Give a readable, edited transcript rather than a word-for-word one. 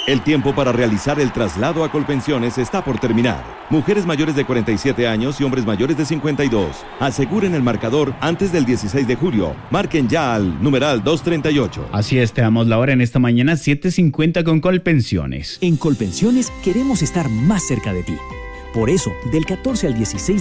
El tiempo para realizar el traslado a Colpensiones está por terminar. Mujeres mayores de 47 años y hombres mayores de 52. Aseguren el marcador antes del 16 de julio. Marquen ya al numeral 238. Así es, te damos la hora en esta mañana, 7:50 con Colpensiones. En Colpensiones queremos estar más cerca de ti. Por eso, del 14 al 16